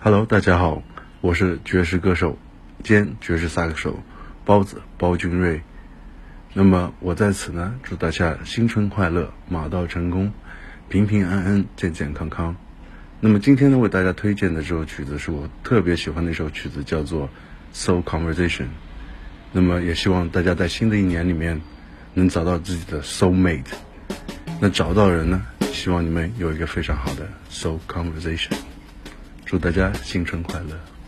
Hello， 大家好，我是爵士歌手兼爵士萨克手包子包君瑞。那么我在此呢，祝大家新春快乐，马到成功，平平安安，健健康康。那么今天呢，为大家推荐的这首曲子是我特别喜欢的一首曲子，叫做 Soul Conversation。那么也希望大家在新的一年里面能找到自己的 soul mate。那找到人呢，希望你们有一个非常好的 soul conversation。祝大家新春快乐。